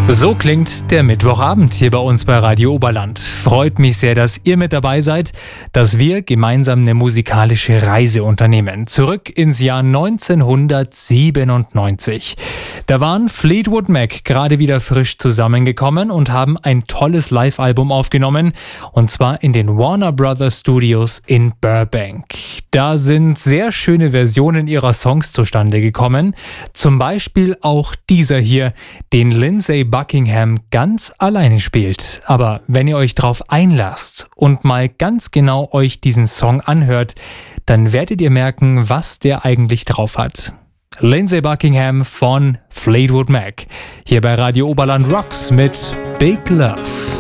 So klingt der Mittwochabend hier bei uns bei Radio Oberland. Freut mich sehr, dass ihr mit dabei seid, dass wir gemeinsam eine musikalische Reise unternehmen. Zurück ins Jahr 1997. Da waren Fleetwood Mac gerade wieder frisch zusammengekommen und haben ein tolles Live-Album aufgenommen. Und zwar in den Warner Brothers Studios in Burbank. Da sind sehr schöne Versionen ihrer Songs zustande gekommen. Zum Beispiel auch dieser hier, den Lindsey Buckingham ganz alleine spielt. Aber wenn ihr euch drauf einlasst und mal ganz genau euch diesen Song anhört, dann werdet ihr merken, was der eigentlich drauf hat. Lindsey Buckingham von Fleetwood Mac. Hier bei Radio Oberland Rocks mit Big Love.